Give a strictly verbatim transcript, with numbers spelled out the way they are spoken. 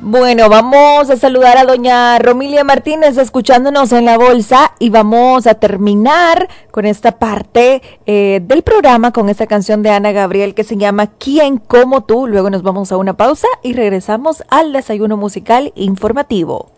Bueno, vamos a saludar a doña Romilia Martínez escuchándonos en la bolsa y vamos a terminar con esta parte eh, del programa con esta canción de Ana Gabriel que se llama ¿Quién como tú? Luego nos vamos a una pausa y regresamos al desayuno musical informativo.